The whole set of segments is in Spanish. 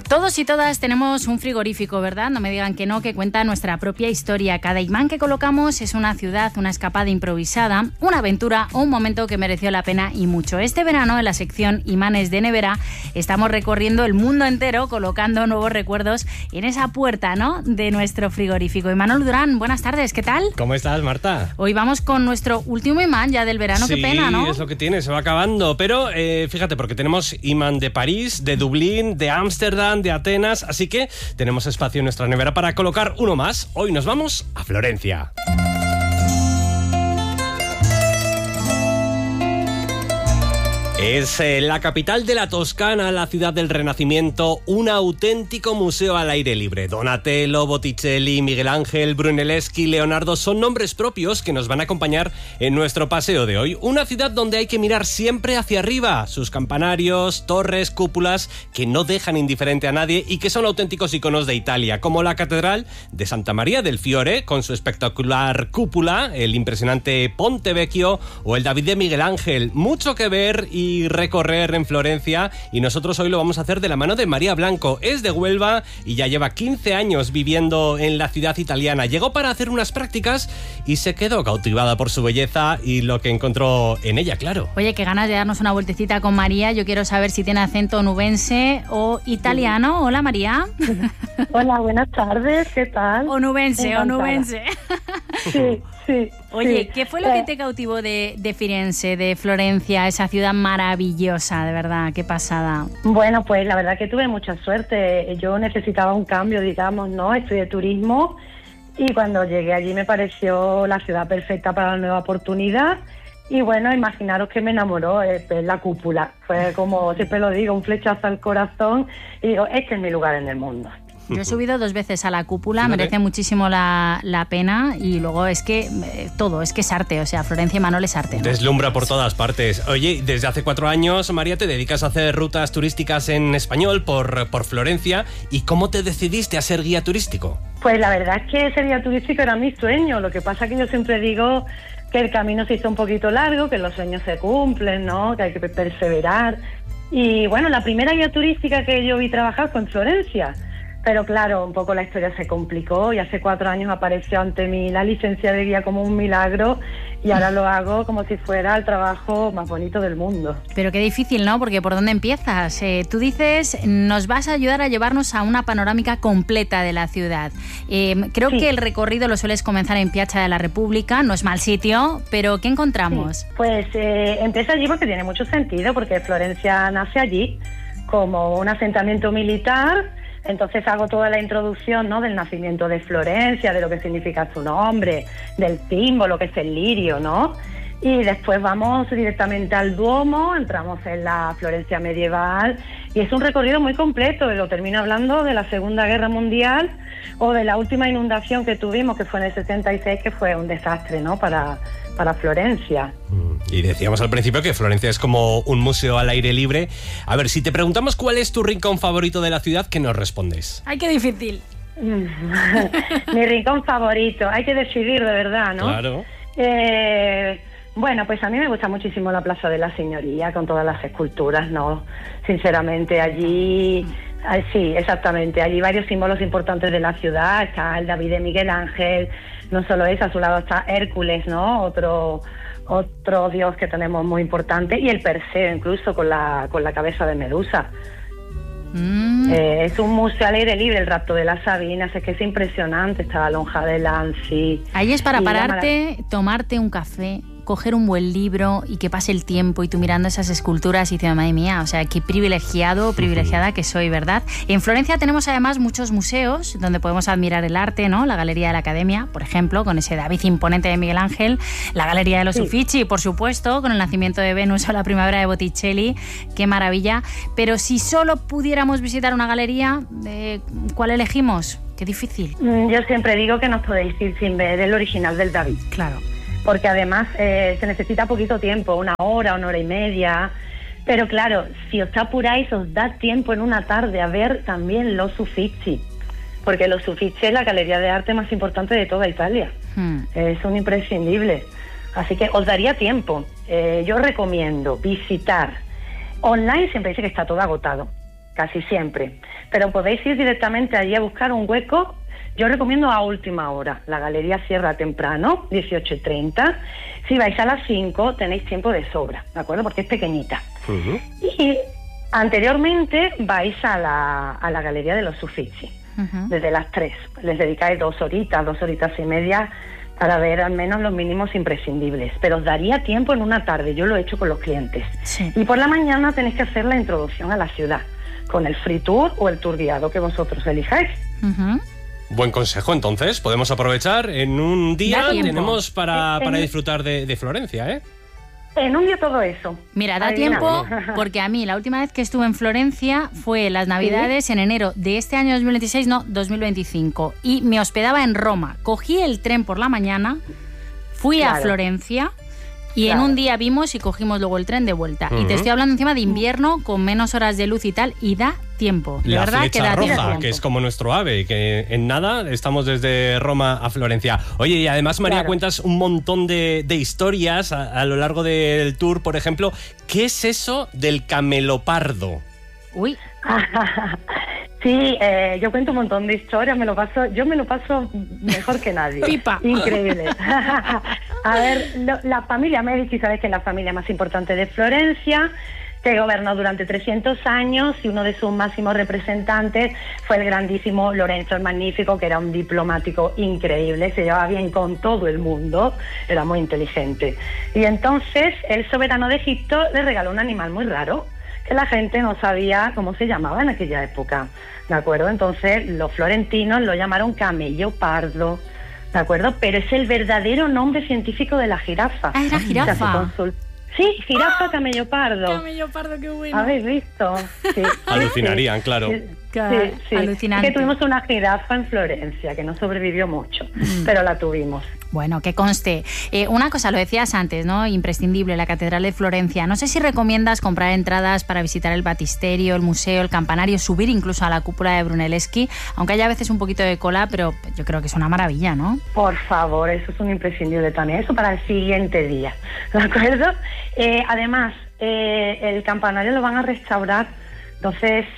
Todos y todas tenemos un frigorífico, ¿verdad? No me digan que no, que cuenta nuestra propia historia. Cada imán que colocamos es una ciudad, una escapada improvisada, una aventura o un momento que mereció la pena y mucho. Este verano, en la sección Imanes de Nevera, estamos recorriendo el mundo entero colocando nuevos recuerdos en esa puerta, ¿no?, de nuestro frigorífico. Imanol Durán, buenas tardes, ¿qué tal? ¿Cómo estás, Marta? Hoy vamos con nuestro último imán ya del verano, qué pena, ¿no? Sí, es lo que tiene, se va acabando. Pero fíjate, porque tenemos imán de París, de Dublín, de Ámsterdam, de Atenas, así que tenemos espacio en nuestra nevera para colocar uno más. Hoy nos vamos a Florencia. Es la capital de la Toscana, la ciudad del Renacimiento, un auténtico museo al aire libre. Donatello, Botticelli, Miguel Ángel, Brunelleschi, Leonardo son nombres propios que nos van a acompañar en nuestro paseo de hoy. Una ciudad donde hay que mirar siempre hacia arriba, sus campanarios, torres, cúpulas que no dejan indiferente a nadie y que son auténticos iconos de Italia, como la Catedral de Santa María del Fiore, con su espectacular cúpula, el impresionante Ponte Vecchio o el David de Miguel Ángel. Mucho que ver y recorrer en Florencia, y nosotros hoy lo vamos a hacer de la mano de María Blanco. Es de Huelva y ya lleva 15 años viviendo en la ciudad italiana. Llegó para hacer unas prácticas y se quedó cautivada por su belleza y lo que encontró en ella, claro. Oye, qué ganas de darnos una vueltecita con María. Yo quiero saber si tiene acento onubense o italiano. Hola, María. Hola, buenas tardes, ¿qué tal? Onubense, Encantada. onubense. Sí, sí. Oye, sí. ¿qué fue lo que te cautivó de Firenze, de Florencia, esa ciudad maravillosa, de verdad? Qué pasada. Bueno, pues la verdad que tuve mucha suerte. Yo necesitaba un cambio, digamos, ¿no? Estudié turismo y cuando llegué allí me pareció la ciudad perfecta para la nueva oportunidad. Y bueno, imaginaros que me enamoró la cúpula. Fue como, siempre lo digo, un flechazo al corazón y digo, este es mi lugar en el mundo. Yo he subido 2 veces a la cúpula, Fíjate. merece muchísimo la pena, y luego es que todo, es que es arte, o sea, Florencia y Manol es arte, ¿no? Deslumbra por todas partes. Oye, desde hace 4 años, María, te dedicas a hacer rutas turísticas en español por Florencia. ¿Y cómo te decidiste a ser guía turístico? Pues la verdad es que ese guía turístico era mi sueño. Lo que pasa es que yo siempre digo que el camino se hizo un poquito largo, que los sueños se cumplen, ¿no? Que hay que perseverar. Y bueno, la primera guía turística que yo vi trabajar fue en Florencia. Pero claro, un poco la historia se complicó y hace 4 años apareció ante mí la licencia de guía como un milagro y ahora lo hago como si fuera el trabajo más bonito del mundo. Pero qué difícil, ¿no? Porque ¿por dónde empiezas? Tú dices, nos vas a ayudar a llevarnos a una panorámica completa de la ciudad. Creo Sí. que el recorrido lo sueles comenzar en Piazza de la Repubblica, no es mal sitio, pero ¿qué encontramos? Sí. Pues empieza allí porque tiene mucho sentido, porque Florencia nace allí como un asentamiento militar. Entonces hago toda la introducción, ¿no?, del nacimiento de Florencia, de lo que significa su nombre, del símbolo que es el lirio, ¿no? Y después vamos directamente al Duomo, entramos en la Florencia medieval y es un recorrido muy completo. Lo termino hablando de la Segunda Guerra Mundial o de la última inundación que tuvimos, que fue en el 66, que fue un desastre, ¿no?, para Florencia. Y decíamos al principio que Florencia es como un museo al aire libre. A ver, si te preguntamos cuál es tu rincón favorito de la ciudad, ¿qué nos respondes? ¡Ay, qué difícil! Mi rincón favorito, hay que decidir de verdad, ¿no? Claro. Bueno, pues a mí me gusta muchísimo la Plaza de la Signoria, con todas las esculturas, ¿no? Sinceramente, allí, sí, exactamente, allí varios símbolos importantes de la ciudad. Está el David de Miguel Ángel, no solo eso, a su lado está Hércules, ¿no? Otro dios que tenemos muy importante, y el Perseo, incluso con la cabeza de Medusa. Es un museo al aire libre, el rapto de las Sabinas, es que es impresionante. Está la lonja de Lanzi. Ahí es para Y pararte, tomarte un café, coger un buen libro y que pase el tiempo y tú mirando esas esculturas y diciendo, madre mía, o sea, qué privilegiado o privilegiada que soy, ¿verdad? En Florencia tenemos además muchos museos donde podemos admirar el arte, ¿no? La Galería de la Academia, por ejemplo, con ese David imponente de Miguel Ángel, la Galería de los Uffizi, por supuesto, con el nacimiento de Venus o la primavera de Botticelli, qué maravilla. Pero si solo pudiéramos visitar una galería, ¿cuál elegimos? Qué difícil. Yo siempre digo que no os podéis ir sin ver el original del David. Claro. Porque además se necesita poquito tiempo, 1 hora, 1 hora y media. Pero claro, si os apuráis, os da tiempo en una tarde a ver también los Uffizi. Porque los Uffizi es la galería de arte más importante de toda Italia. Es un imprescindible. Así que os daría tiempo. Yo recomiendo visitar. Online siempre dice que está todo agotado. casi siempre. Pero podéis ir directamente allí a buscar un hueco. Yo recomiendo a última hora. La galería cierra temprano, 18:30. Si vais a las 5 tenéis tiempo de sobra, ¿de acuerdo? Porque es pequeñita. Uh-huh. Y anteriormente vais a la galería de los Uffizi, desde las 3. Les dedicáis 2 horitas y media para ver al menos los mínimos imprescindibles. Pero os daría tiempo en una tarde, yo lo he hecho con los clientes. Sí. Y por la mañana tenéis que hacer la introducción a la ciudad, con el free tour o el tour guiado que vosotros elijáis. Buen consejo, entonces. Podemos aprovechar. En un día Da tiempo. tenemos para disfrutar de Florencia, ¿eh? En un día todo eso. Mira, da Adivina. tiempo porque a mí la última vez que estuve en Florencia fue las Navidades en enero de este año 2026, no, 2025. Y me hospedaba en Roma. Cogí el tren por la mañana, fui a Claro. Florencia y en Claro. un día vimos y cogimos luego el tren de vuelta. Y te estoy hablando encima de invierno con menos horas de luz y tal, y da tiempo. De La verdad que flecha da roja, tiempo. que es como nuestro ave, que en nada estamos desde Roma a Florencia. Oye, y además, María, Claro. cuentas un montón de historias a lo largo del tour. Por ejemplo, ¿qué es eso del camelopardo? Uy, Sí, yo cuento un montón de historias, yo me lo paso mejor que nadie. Pipa. Increíble. A ver, la familia Medici, sabes que es la familia más importante de Florencia, que gobernó durante 300 años, y uno de sus máximos representantes fue el grandísimo Lorenzo el Magnífico, que era un diplomático increíble, se llevaba bien con todo el mundo, era muy inteligente. Y entonces el soberano de Egipto le regaló un animal muy raro, que la gente no sabía cómo se llamaba en aquella época, ¿de acuerdo? Entonces los florentinos lo llamaron camello pardo, ¿de acuerdo? Pero es el verdadero nombre científico de la jirafa. Ah, era jirafa. O sea, sí, jirafa camello pardo. camello pardo, qué bueno. ¿Habéis visto? Sí. Alucinarían, Sí. claro. Sí. Alucinante. Es que tuvimos una jirafa en Florencia que no sobrevivió mucho, pero la tuvimos. Bueno, que conste. Una cosa, lo decías antes, ¿no? Imprescindible, la Catedral de Florencia. No sé si recomiendas comprar entradas para visitar el batisterio, el museo, el campanario, subir incluso a la cúpula de Brunelleschi, aunque haya a veces un poquito de cola, pero yo creo que es una maravilla, ¿no? Por favor, eso es un imprescindible también. Eso para el siguiente día, ¿de acuerdo? Además, el campanario lo van a restaurar, entonces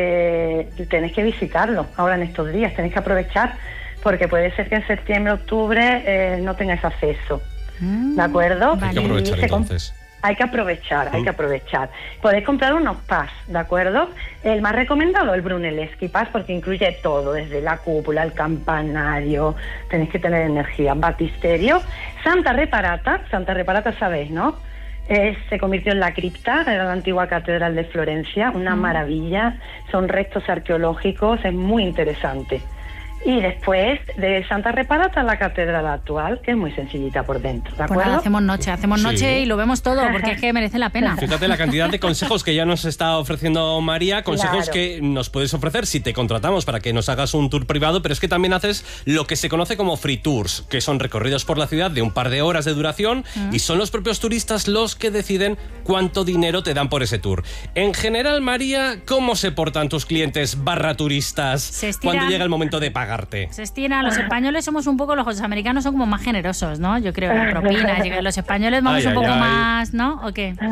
tenéis que visitarlo ahora en estos días, tenéis que aprovechar, porque puede ser que en septiembre, octubre no tengáis acceso, ¿de acuerdo? Hay que aprovechar entonces. Hay que aprovechar. Podéis comprar unos pass, ¿de acuerdo? El más recomendado, el Brunelleschi Pass, porque incluye todo, desde la cúpula, el campanario, tenéis que tener energía, batisterio. Santa Reparata sabéis, ¿no? Se convirtió en la cripta de la antigua catedral de Florencia, una maravilla, son restos arqueológicos, es muy interesante. Y después de Santa Reparata, la catedral actual, que es muy sencillita por dentro, ¿de acuerdo? Pues nada, hacemos noche Sí. y lo vemos todo, porque es que merece la pena. Fíjate la cantidad de consejos que ya nos está ofreciendo María, consejos Claro. que nos puedes ofrecer si te contratamos para que nos hagas un tour privado, pero es que también haces lo que se conoce como free tours, que son recorridos por la ciudad de un par de horas de duración y son los propios turistas los que deciden cuánto dinero te dan por ese tour. En general, María, ¿cómo se portan tus clientes /turistas Se estiran. cuando llega el momento de pagarte? Se estira, los españoles somos un poco, los americanos son como más generosos, ¿no? Yo creo, en propinas. Los españoles vamos un poco más, ¿no? ¿O qué?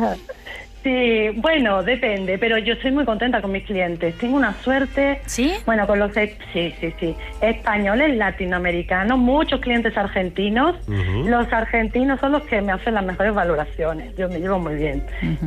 Sí, bueno, depende, pero yo estoy muy contenta con mis clientes. Tengo una suerte. ¿Sí? Bueno, con los sí. Españoles, latinoamericanos, muchos clientes argentinos. Los argentinos son los que me hacen las mejores valoraciones. Yo me llevo muy bien.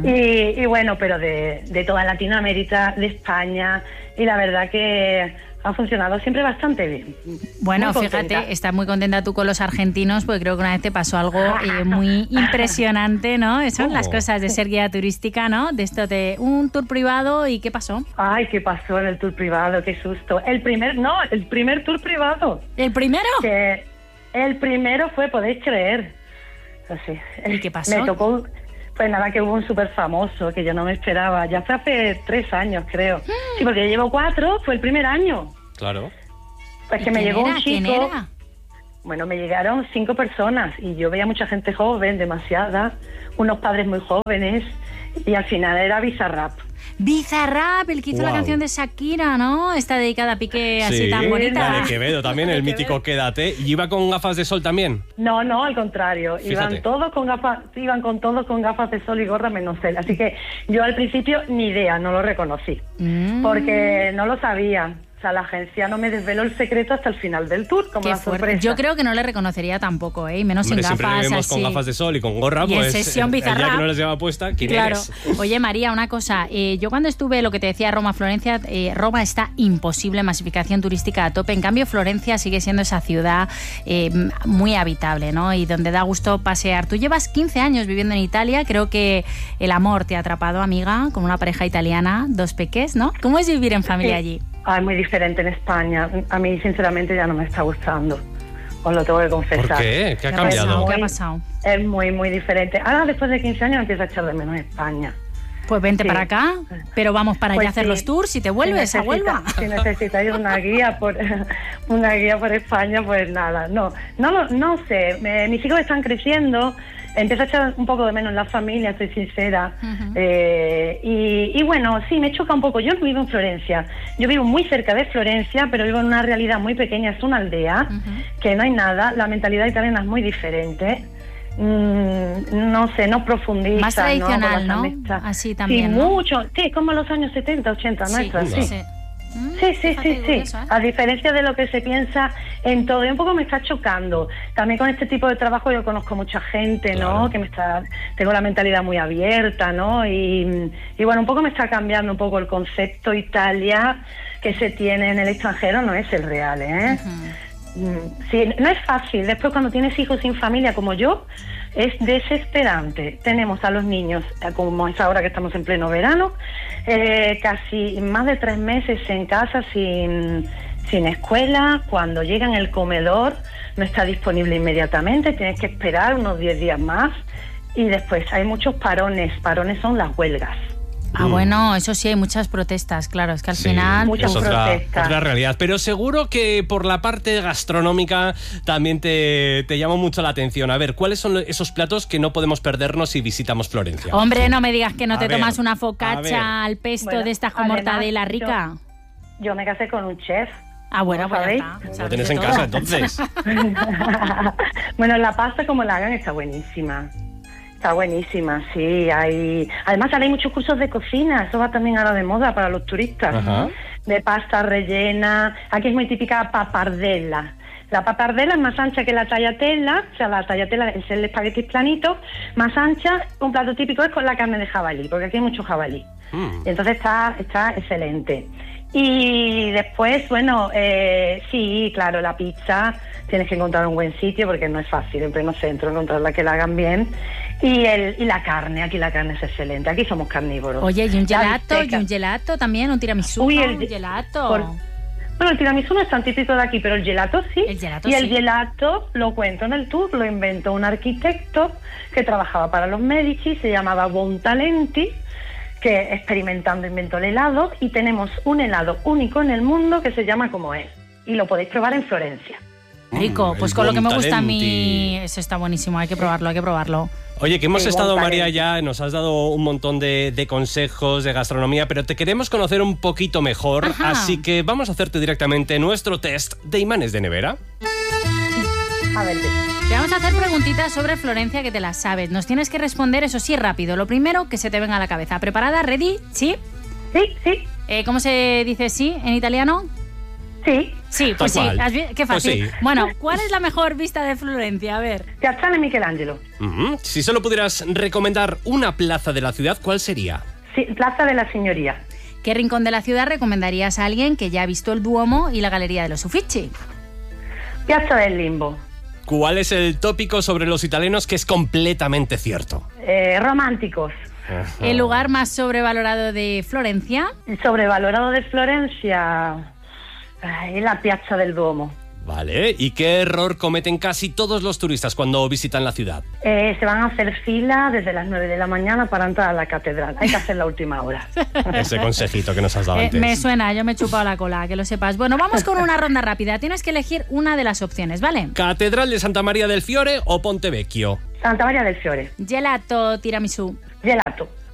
Y bueno, pero de toda Latinoamérica, de España, y la verdad que ha funcionado siempre bastante bien. Bueno, Muy contenta. fíjate, estás muy contenta tú con los argentinos, porque creo que una vez te pasó algo muy impresionante, ¿no? Son ¿Cómo? las cosas de ser guía turística, ¿no? De esto de un tour privado, ¿y qué pasó? Ay, ¿qué pasó en el tour privado? Qué susto. El primer tour privado. ¿El primero? Que el primero fue, podéis creer. Así. ¿Y qué pasó? Me tocó, pues nada, que hubo un súper famoso que yo no me esperaba. Ya fue hace 3 años, creo. Sí, porque yo llevo 4, fue el primer año. Claro. Pues ¿Y que me quién llegó era? un ¿Quién chico. era? Bueno, me llegaron 5 personas y yo veía mucha gente joven, demasiada, unos padres muy jóvenes, y al final era Bizarrap. Bizarrap, el que hizo la canción de Shakira, ¿no? Está dedicada a Piqué, así tan bonita. La de Quevedo también, el mítico Quédate. ¿Y iba con gafas de sol también? No, al contrario. Fíjate. Iban todos con gafas de sol y gorra menos él. Así que yo al principio ni idea, no lo reconocí. Porque no lo sabía. O sea, la agencia no me desveló el secreto hasta el final del tour, como la sorpresa. Yo creo que no le reconocería tampoco, ¿eh? Menos sin gafas. Siempre le vemos así. con gafas de sol y con gorra, y pues. En sesión Bizarrap. Ya que no les lleva puesta, ¿quién eres? Oye, María, una cosa. Yo cuando estuve, lo que te decía, Florencia, Roma está imposible, masificación turística a tope. En cambio, Florencia sigue siendo esa ciudad muy habitable, ¿no? Y donde da gusto pasear. Tú llevas 15 años viviendo en Italia. Creo que el amor te ha atrapado, amiga, con una pareja italiana, 2 peques, ¿no? ¿Cómo es vivir en familia allí? Muy diferente en España. A mí, sinceramente, ya no me está gustando. Os lo tengo que confesar. ¿Por qué? ¿Qué ha cambiado? ¿Qué ha pasado? Es muy, muy diferente. Ahora, después de 15 años, empiezo a echar de menos España. Pues vente para acá, pero vamos para allá a hacer sí. los tours y te vuelves a Huelva. Si necesitáis una guía por España, pues nada. No sé. Mis hijos están creciendo. Empiezo a echar un poco de menos la familia, estoy sincera. Y bueno, sí, me choca un poco. Yo no vivo en Florencia. Yo vivo muy cerca de Florencia, pero vivo en una realidad muy pequeña. Es una aldea, que no hay nada. La mentalidad italiana es muy diferente. No sé, no profundiza. Más tradicional, ¿no? Así también, sí, ¿no? mucho. Sí, como los años 70, 80, ¿no? Sí. Sí. Curioso, ¿eh? A diferencia de lo que se piensa en todo, y un poco me está chocando. También con este tipo de trabajo yo conozco mucha gente, ¿no? Claro. Tengo la mentalidad muy abierta, ¿no? Y bueno, un poco me está cambiando un poco el concepto Italia que se tiene en el extranjero, no es el real, ¿eh? Sí, no es fácil. Después, cuando tienes hijos sin familia como yo, es desesperante. Tenemos a los niños, como es ahora que estamos en pleno verano, casi más de 3 meses en casa sin escuela. Cuando llegan el comedor no está disponible inmediatamente, tienes que esperar unos 10 días más. Y después hay muchos parones son las huelgas. Bueno, eso sí, hay muchas protestas, claro, es que al final... Muchas protestas. Otra realidad, pero seguro que por la parte gastronómica también te llamó mucho la atención. A ver, ¿cuáles son esos platos que no podemos perdernos si visitamos Florencia? Hombre, no me digas que no te tomas una focaccia al pesto de esta con además, mortadela rica. Yo me casé con un chef. Bueno, pues ¿sabéis? ya está. Lo tienes en casa, entonces. Bueno, la pasta, como la hagan, está buenísima. Está buenísima, sí. Además, ahora hay muchos cursos de cocina. Eso va también ahora de moda para los turistas. Ajá. De pasta rellena. Aquí es muy típica papardella. La papardella es más ancha que la tagliatella. O sea, la tagliatella es el espagueti planito. Más ancha, un plato típico es con la carne de jabalí, porque aquí hay mucho jabalí. Y entonces está excelente. Y después, bueno, sí, claro, la pizza. Tienes que encontrar un buen sitio porque no es fácil en pleno centro encontrarla que la hagan bien. Y la carne, aquí la carne es excelente. Aquí somos carnívoros. Oye, y un gelato también, un tiramisú, un gelato. Bueno, el tiramisú no es tan típico de aquí, pero el gelato sí. El gelato lo cuento en el tour, lo inventó un arquitecto que trabajaba para los Medici, se llamaba Bontalenti, que experimentando inventó el helado, y tenemos un helado único en el mundo que se llama como él. Y lo podéis probar en Florencia. Rico, pues con lo que me gusta a mí, eso está buenísimo, hay que probarlo. Oye, que hemos estado, María, ya nos has dado un montón de consejos de gastronomía, pero te queremos conocer un poquito mejor, así que vamos a hacerte directamente nuestro test de imanes de nevera. A ver, te vamos a hacer preguntitas sobre Florencia que te las sabes. Nos tienes que responder, eso sí, rápido. Lo primero que se te venga a la cabeza. ¿Preparada? ¿Ready? ¿Sí? Sí. ¿Cómo se dice sí en italiano? Sí. Sí, pues sí. Qué fácil. Pues sí. Bueno, ¿cuál es la mejor vista de Florencia? A ver. Piazzale Michelangelo. Si solo pudieras recomendar una plaza de la ciudad, ¿cuál sería? Sí, Plaza de la Signoria. ¿Qué rincón de la ciudad recomendarías a alguien que ya ha visto el Duomo y la Galería de los Uffizi? Piazza del Limbo. ¿Cuál es el tópico sobre los italianos que es completamente cierto? Románticos. ¿El lugar más sobrevalorado de Florencia? Sobrevalorado de Florencia... es la Piazza del Duomo. Vale, ¿y qué error cometen casi todos los turistas cuando visitan la ciudad? Se van a hacer fila desde las 9 de la mañana para entrar a la catedral. Hay que hacer la última hora. Ese consejito que nos has dado antes. Me suena, yo me he chupado la cola, que lo sepas. Bueno, vamos con una ronda rápida. Tienes que elegir una de las opciones, ¿vale? ¿Catedral de Santa María del Fiore o Ponte Vecchio? Santa María del Fiore. Gelato, tiramisú. Gelato.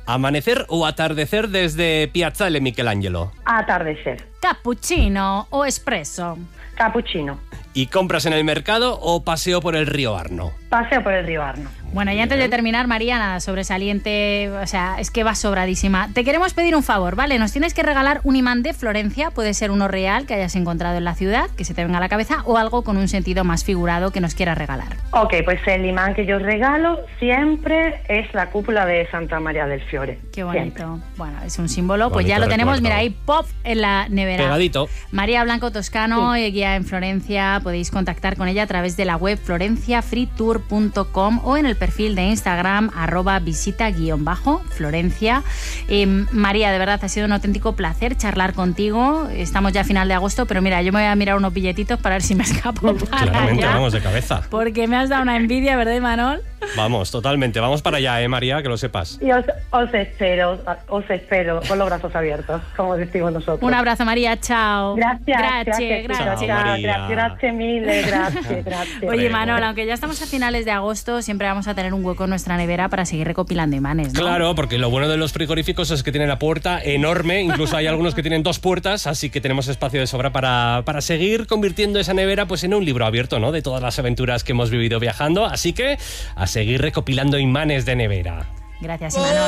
¿Amanecer o atardecer desde Piazzale Michelangelo? Atardecer. ¿Cappuccino o espresso? Cappuccino. ¿Y compras en el mercado o paseo por el río Arno? Paseo por el río Arno. Bueno, y antes de terminar, María, nada, sobresaliente, o sea, es que vas sobradísima. Te queremos pedir un favor, ¿vale? Nos tienes que regalar un imán de Florencia, puede ser uno real que hayas encontrado en la ciudad, que se te venga a la cabeza, o algo con un sentido más figurado que nos quieras regalar. Ok, pues el imán que yo regalo siempre es la cúpula de Santa María del Fiore. Qué bonito. Siempre. Bueno, es un símbolo, pues bonito ya lo tenemos, recuerdo. mira ahí, pop en la nevera. Pegadito. María Blanco Toscano, guía en Florencia, podéis contactar con ella a través de la web florenciafreetour.com o en el perfil de Instagram @visita_Florencia. María, de verdad ha sido un auténtico placer charlar contigo. Estamos ya a final de agosto, pero mira, yo me voy a mirar unos billetitos para ver si me escapo para Claramente, allá, vamos de cabeza. porque me has dado una envidia, ¿verdad, Imanol? Vamos, totalmente. Vamos para allá, María, que lo sepas. Y os espero con los brazos abiertos, como decimos nosotros. Un abrazo, María, chao. Gracias. Grazie. Chao, María. Gracias mille, gracias. Oye, Manol, aunque ya estamos a finales de agosto, siempre vamos a tener un hueco en nuestra nevera para seguir recopilando imanes, ¿no? Claro, porque lo bueno de los frigoríficos es que tienen la puerta enorme, incluso hay algunos que tienen 2 puertas, así que tenemos espacio de sobra para seguir convirtiendo esa nevera pues en un libro abierto, ¿no? De todas las aventuras que hemos vivido viajando, así que a seguir recopilando imanes de nevera. Gracias, Imanol.